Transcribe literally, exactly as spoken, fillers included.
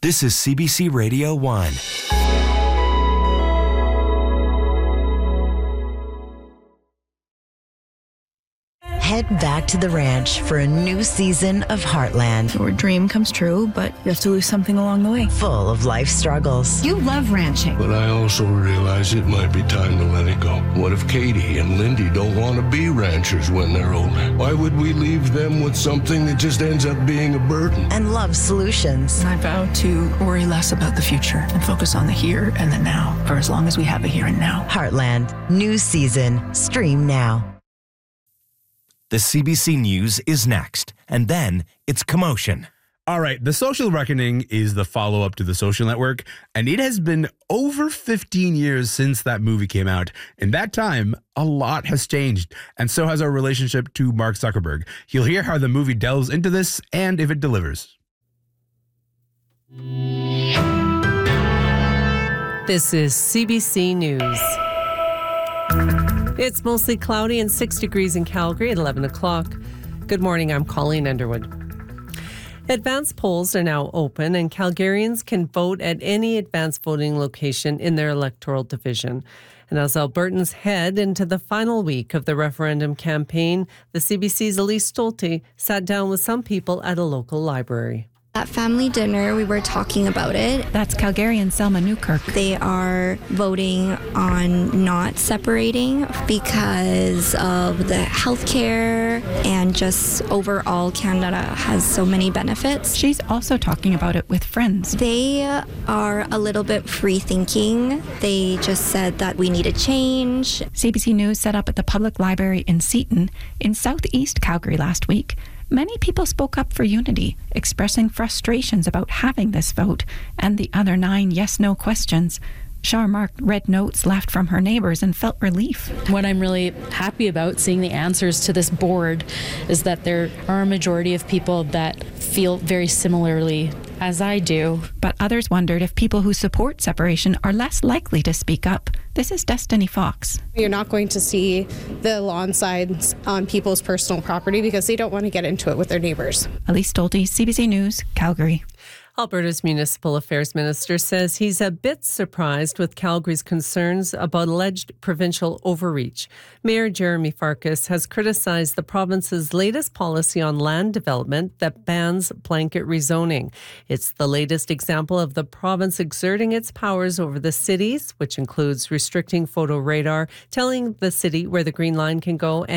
This is C B C Radio one. Head back to the ranch for a new season of Heartland. Your dream comes true, but you have to lose something along the way. Full of life struggles. You love ranching. But I also realize it might be time to let it go. What if Katie and Lindy don't want to be ranchers when they're older? Why would we leave them with something that just ends up being a burden? And love solutions. I vow to worry less about the future and focus on the here and the now for as long as we have a here and now. Heartland, new season. Stream now. The C B C News is next, and then it's Commotion. All right, The Social Reckoning is the follow-up to The Social Network, and it has been over fifteen years since that movie came out. In that time, a lot has changed, and so has our relationship to Mark Zuckerberg. You'll hear how the movie delves into this and if it delivers. This is C B C News. It's mostly cloudy and six degrees in Calgary at eleven o'clock. Good morning, I'm Colleen Underwood. Advance polls are now open, and Calgarians can vote at any advance voting location in their electoral division. And as Albertans head into the final week of the referendum campaign, the C B C's Elise Stolte sat down with some people at a local library. At family dinner, we were talking about it. That's Calgarian Selma Newkirk. They are voting on not separating because of the healthcare and just overall Canada has so many benefits. She's also talking about it with friends. They are a little bit free thinking. They just said that we need a change. C B C News set up at the Public Library in Seaton in southeast Calgary last week. Many people spoke up for unity, expressing frustrations about having this vote and the other nine yes-no questions. Shar marked red notes left from her neighbours and felt relief. What I'm really happy about seeing the answers to this board is that there are a majority of people that feel very similarly as I do. But others wondered if people who support separation are less likely to speak up. This is Destiny Fox. You're not going to see the lawn signs on people's personal property because they don't want to get into it with their neighbours. Elise Stolte, C B C News, Calgary. Alberta's Municipal Affairs Minister says he's a bit surprised with Calgary's concerns about alleged provincial overreach. Mayor Jeremy Farkas has criticized the province's latest policy on land development that bans blanket rezoning. It's the latest example of the province exerting its powers over the cities, which includes restricting photo radar, telling the city where the green line can go,